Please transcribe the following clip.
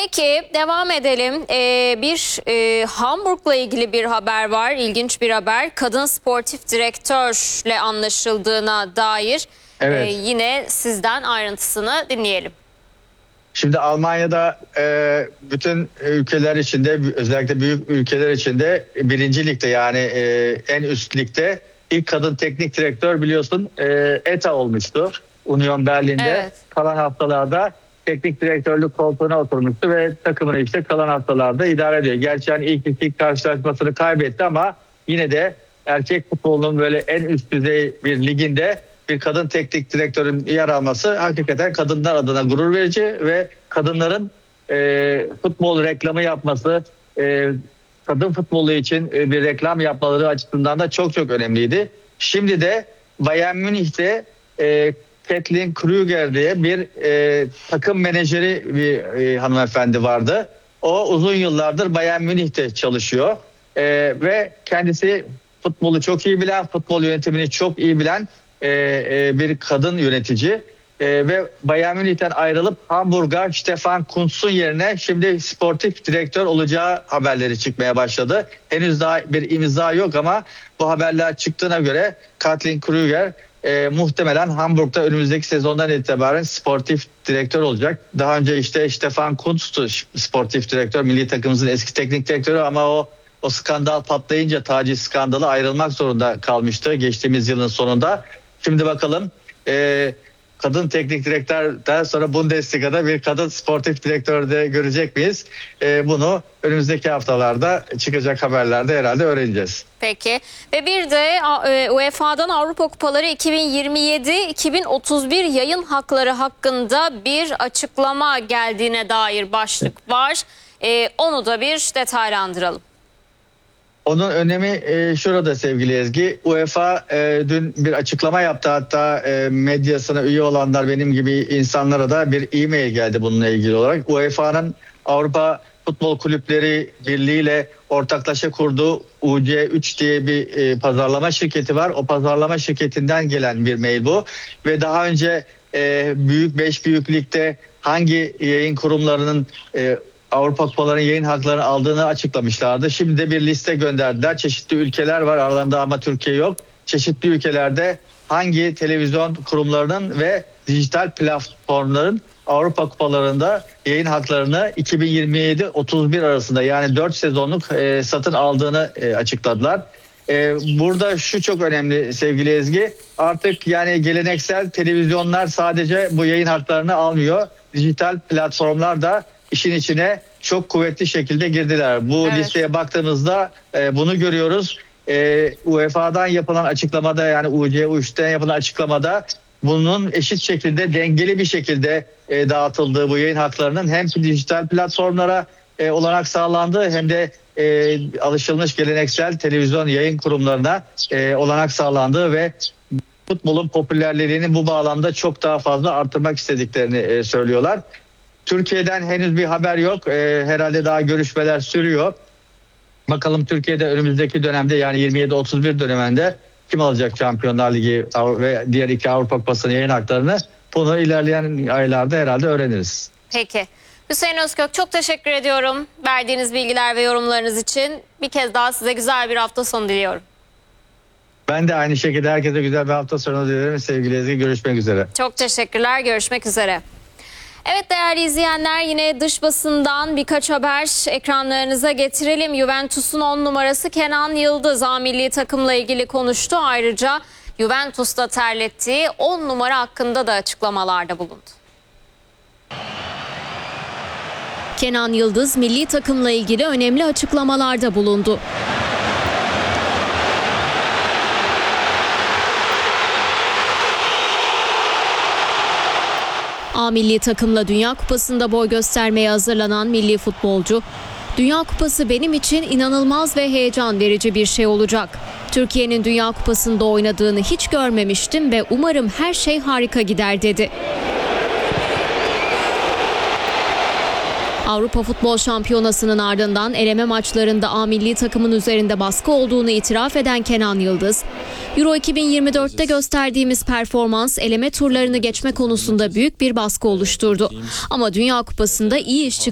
Peki devam edelim. Hamburg'la ilgili bir haber var. İlginç bir haber. Kadın sportif direktörle anlaşıldığına dair. Evet. Yine sizden ayrıntısını dinleyelim. Şimdi Almanya'da bütün ülkeler içinde, özellikle büyük ülkeler içinde birinci ligde, yani en üst ligde ilk kadın teknik direktör biliyorsun ETA olmuştu. Union Berlin'de. Evet. Kalan haftalarda teknik direktörlük koltuğuna oturmuştu ve takımını işte kalan haftalarda idare ediyor. Gerçi yani ilk karşılaşmasını kaybetti ama yine de erkek futbolunun böyle en üst düzey bir liginde bir kadın teknik direktörün yer alması hakikaten kadınlar adına gurur verici ve kadınların futbol reklamı yapması, kadın futbolu için bir reklam yapmaları açısından da çok önemliydi. Şimdi de Bayern Münih'te Kathleen Krüger diye bir takım menajeri bir hanımefendi vardı. O uzun yıllardır Bayern Münih'te çalışıyor ve kendisi futbolu çok iyi bilen, futbol yönetimini çok iyi bilen bir kadın yönetici. Ve Bayern Münih'ten ayrılıp Hamburg'a Stefan Kuntz'un yerine şimdi sportif direktör olacağı haberleri çıkmaya başladı. Henüz daha bir imza yok ama bu haberler çıktığına göre Kathleen Krüger muhtemelen Hamburg'da önümüzdeki sezondan itibaren sportif direktör olacak. Daha önce işte Stefan Kuntz'tu sportif direktör, milli takımımızın eski teknik direktörü ama o skandal patlayınca, taciz skandalı, ayrılmak zorunda kalmıştı geçtiğimiz yılın sonunda. Şimdi bakalım kadın teknik direktörden sonra Bundesliga'da bir kadın sportif direktör de görecek miyiz? Bunu önümüzdeki haftalarda çıkacak haberlerde herhalde öğreneceğiz. Peki ve bir de UEFA'dan Avrupa Kupaları 2027-2031 yayın hakları hakkında bir açıklama geldiğine dair başlık var. Onu da bir detaylandıralım. Onun önemi şurada sevgili Ezgi. UEFA dün bir açıklama yaptı. Hatta medyasına üye olanlar, benim gibi insanlara da bir e-mail geldi bununla ilgili olarak. UEFA'nın Avrupa Futbol Kulüpleri Birliği ile ortaklaşa kurduğu UC3 diye bir pazarlama şirketi var. O pazarlama şirketinden gelen bir mail bu. Ve daha önce büyük 5 büyük ligde hangi yayın kurumlarının Avrupa Kupaları'nın yayın haklarını aldığını açıklamışlardı. Şimdi de bir liste gönderdiler. Çeşitli ülkeler var aralarında ama Türkiye yok. Çeşitli ülkelerde hangi televizyon kurumlarının ve dijital platformların Avrupa Kupalarında yayın haklarını 2027-31 arasında, yani 4 sezonluk satın aldığını açıkladılar. Burada şu çok önemli sevgili Ezgi. Artık yani geleneksel televizyonlar sadece bu yayın haklarını almıyor. Dijital platformlar da işin içine çok kuvvetli şekilde girdiler. Bu listeye baktığımızda bunu görüyoruz. UEFA'dan yapılan açıklamada, yani UC3'ten yapılan açıklamada bunun eşit şekilde, dengeli bir şekilde dağıtıldığı, bu yayın haklarının hem dijital platformlara olanak sağlandığı hem de alışılmış geleneksel televizyon yayın kurumlarına olanak sağlandığı ve futbolun popülerliğini bu bağlamda çok daha fazla artırmak istediklerini söylüyorlar. Türkiye'den henüz bir haber yok. Herhalde daha görüşmeler sürüyor. Bakalım Türkiye'de önümüzdeki dönemde, yani 27-31 döneminde kim alacak Şampiyonlar Ligi ve diğer iki Avrupa Kupası'nın yayın haklarını? Bunu ilerleyen aylarda herhalde öğreniriz. Peki. Hüseyin Özkök, çok teşekkür ediyorum verdiğiniz bilgiler ve yorumlarınız için. Bir kez daha size güzel bir hafta sonu diliyorum. Ben de aynı şekilde herkese güzel bir hafta sonu diliyorum. Sevgili Ezgi, görüşmek üzere. Çok teşekkürler. Görüşmek üzere. Evet değerli izleyenler, yine dış basından birkaç haber ekranlarınıza getirelim. Juventus'un 10 numarası Kenan Yıldız A milli takımla ilgili konuştu. Ayrıca Juventus'ta terlettiği 10 numara hakkında da açıklamalarda bulundu. Kenan Yıldız milli takımla ilgili önemli açıklamalarda bulundu. A milli takımla Dünya Kupası'nda boy göstermeye hazırlanan milli futbolcu, "Dünya Kupası benim için inanılmaz ve heyecan verici bir şey olacak. Türkiye'nin Dünya Kupası'nda oynadığını hiç görmemiştim ve umarım her şey harika gider" dedi. Avrupa Futbol Şampiyonası'nın ardından eleme maçlarında A milli takımın üzerinde baskı olduğunu itiraf eden Kenan Yıldız, Euro 2024'te gösterdiğimiz performans eleme turlarını geçme konusunda büyük bir baskı oluşturdu. Ama Dünya Kupası'nda iyi iş